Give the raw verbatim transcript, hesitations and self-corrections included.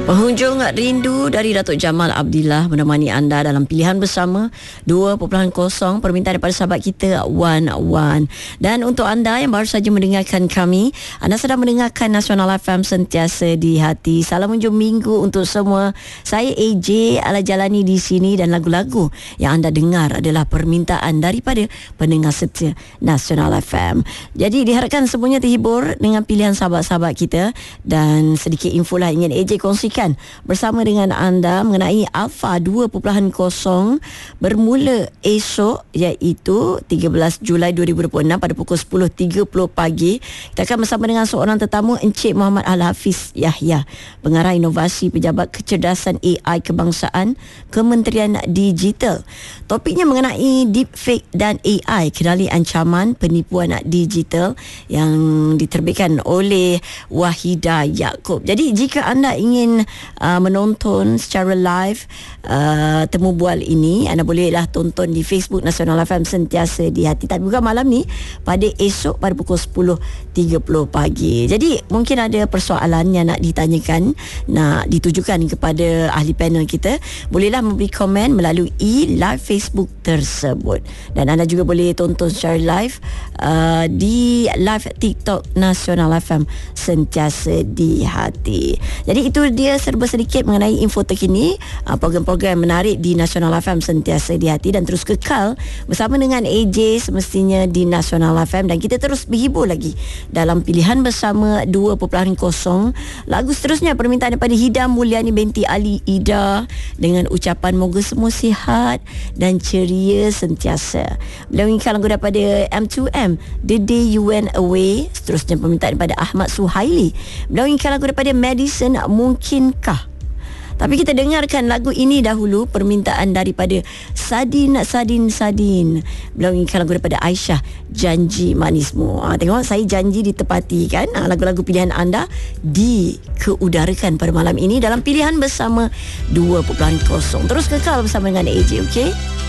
Penghujung rindu dari Datuk Jamal Abdillah menemani anda dalam pilihan bersama dua titik kosong, permintaan daripada sahabat kita Wan Wan. Dan untuk anda yang baru saja mendengarkan kami, anda sedang mendengarkan Nasional F M sentiasa di hati. Salam hujung minggu untuk semua. Saya A J ala jalani di sini dan lagu-lagu yang anda dengar adalah permintaan daripada pendengar setia Nasional F M. Jadi diharapkan semuanya terhibur dengan pilihan sahabat-sahabat kita, dan sedikit info lah ingin A J kongsikan bersama dengan anda mengenai Alpha dua titik kosong bermula esok, iaitu tiga belas Julai dua ribu dua puluh enam pada pukul sepuluh tiga puluh pagi. Kita akan bersama dengan seorang tetamu, Encik Muhammad Al-Hafiz Yahya, Pengarah Inovasi Pejabat Kecerdasan A I Kebangsaan Kementerian Digital. Topiknya mengenai deepfake dan A I, kenali ancaman penipuan digital, yang diterbitkan oleh Wahidah Yaakob. Jadi jika anda ingin uh, menonton secara live uh, temu bual ini, anda bolehlah tonton di Facebook Nasional F M sentiasa di hati. Tapi bukan malam ni, pada esok pada pukul sepuluh tiga puluh pagi. Jadi mungkin ada persoalan yang nak ditanyakan, nak ditujukan kepada ahli panel kita, bolehlah memberi komen melalui live Facebook tersebut. Dan anda juga boleh tonton secara live uh, di live TikTok Nasional F M sentiasa di hati. Jadi itu dia serba sedikit mengenai info terkini, uh, program-program menarik di Nasional F M sentiasa di hati, dan terus kekal bersama dengan A J semestinya di Nasional F M, dan kita terus berhibur lagi dalam pilihan bersama dua titik kosong. Lagu seterusnya permintaan daripada Hida Mulyani binti Ali Ida dengan ucapan moga semua sihat dan ceria sentiasa. Beliau inginkan lagu daripada M two M, The Day You Went Away. Seterusnya permintaan daripada Ahmad Suhaili. Beliau inginkan lagu daripada Madison, Mungkinkah. Tapi kita dengarkan lagu ini dahulu, permintaan daripada Sadin Sadin Sadin. Beliau inginkan lagu daripada Aisyah, Janji Manismu. Ha, tengok, saya janji ditepati kan. Ha, lagu-lagu pilihan anda dikeudarakan pada malam ini dalam pilihan bersama dua titik kosong. Terus kekal bersama dengan A J, okey?